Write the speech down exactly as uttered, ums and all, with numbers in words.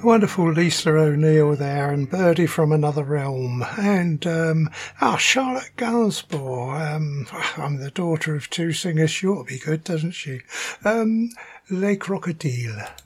Wonderful Lisa O'Neill there, and Birdie from Another Realm, and um, oh, Charlotte Gainsbourg. Um, I'm the daughter of two singers. She ought to be good, doesn't she? Um, Les Crocodiles.